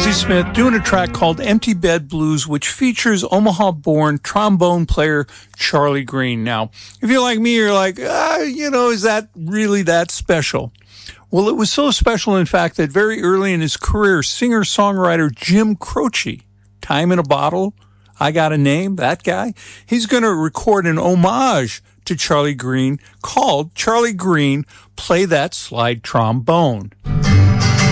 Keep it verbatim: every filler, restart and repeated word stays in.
Patti Smith doing a track called Empty Bed Blues, which features Omaha-born trombone player Charlie Green. Now, if you're like me, you're like, ah, you know, is that really that special? Well, it was so special, in fact, that very early in his career, singer-songwriter Jim Croce, Time in a Bottle, I Got a Name, that guy, he's going to record an homage to Charlie Green called Charlie Green, Play That Slide Trombone.